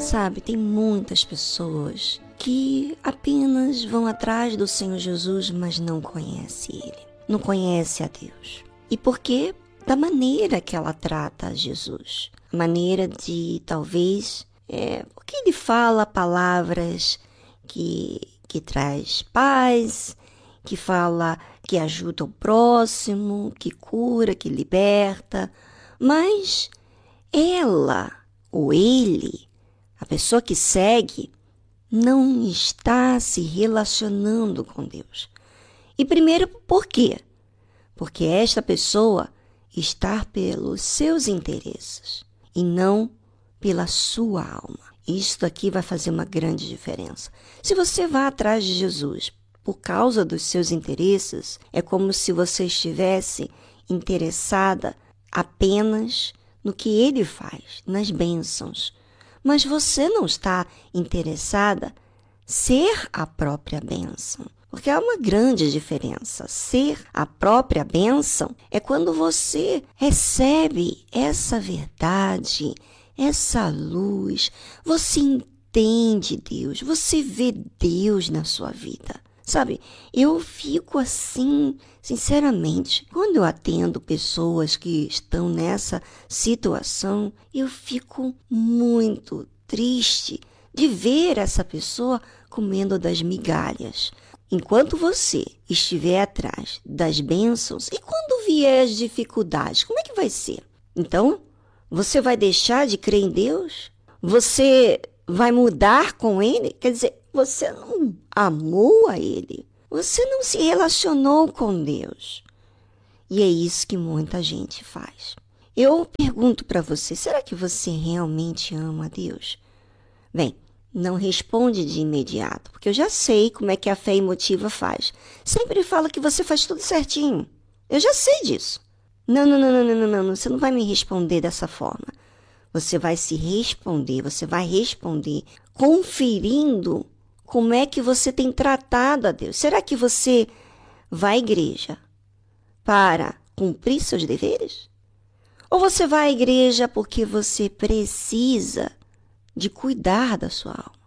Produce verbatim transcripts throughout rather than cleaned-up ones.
Sabe, tem muitas pessoas que apenas vão atrás do Senhor Jesus, mas não conhecem Ele, não conhecem a Deus. E por quê? Da maneira que ela trata Jesus. A maneira de, talvez, é, porque Ele fala palavras que, que traz paz, que fala que ajuda o próximo, que cura, que liberta, mas ela ou ele, a pessoa que segue, não está se relacionando com Deus. E primeiro, por quê? Porque esta pessoa está pelos seus interesses e não pela sua alma. Isto aqui vai fazer uma grande diferença. Se você vai atrás de Jesus por causa dos seus interesses, é como se você estivesse interessada apenas no que Ele faz, nas bênçãos. Mas você não está interessada ser a própria bênção. Porque há uma grande diferença. Ser a própria bênção é quando você recebe essa verdade, essa luz, você entende Deus, você vê Deus na sua vida. Sabe, eu fico assim, sinceramente, quando eu atendo pessoas que estão nessa situação, eu fico muito triste de ver essa pessoa comendo das migalhas. Enquanto você estiver atrás das bênçãos, e quando vier as dificuldades, como é que vai ser? Então, você vai deixar de crer em Deus? Você vai mudar com Ele? Quer dizer, você não amou a Ele. Você não se relacionou com Deus. E é isso que muita gente faz. Eu pergunto para você, será que você realmente ama a Deus? Bem, não responde de imediato, porque eu já sei como é que a fé emotiva faz. Sempre fala que você faz tudo certinho. Eu já sei disso. Não, não, não, não, não, não, não. Você não vai me responder dessa forma. Você vai se responder, você vai responder conferindo como é que você tem tratado a Deus. Será que você vai à igreja para cumprir seus deveres? Ou você vai à igreja porque você precisa de cuidar da sua alma?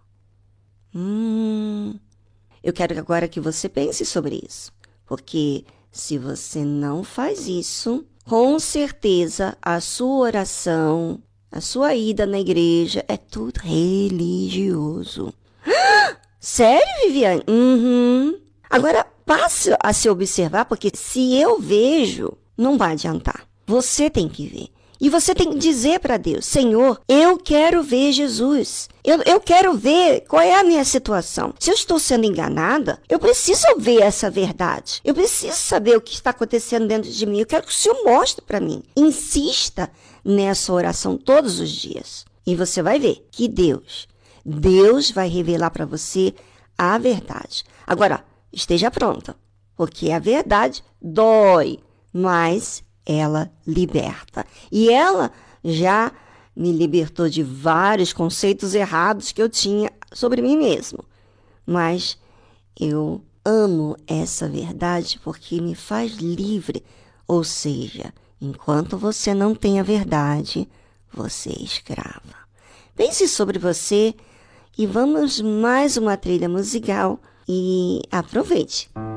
Hum, eu quero agora que você pense sobre isso. Porque se você não faz isso, com certeza a sua oração, a sua ida na igreja é tudo religioso. Sério, Viviane? Uhum. Agora, passe a se observar, porque se eu vejo, não vai adiantar. Você tem que ver. E você tem que dizer para Deus, Senhor, eu quero ver Jesus. Eu, eu quero ver qual é a minha situação. Se eu estou sendo enganada, eu preciso ver essa verdade. Eu preciso saber o que está acontecendo dentro de mim. Eu quero que o Senhor mostre para mim. Insista nessa oração todos os dias. E você vai ver que Deus, Deus vai revelar para você a verdade. Agora, esteja pronta, porque a verdade dói, mas ela liberta. E ela já me libertou de vários conceitos errados que eu tinha sobre mim mesmo. Mas eu amo essa verdade porque me faz livre. Ou seja, enquanto você não tem a verdade, você é escrava. Pense sobre você e vamos mais uma trilha musical e aproveite.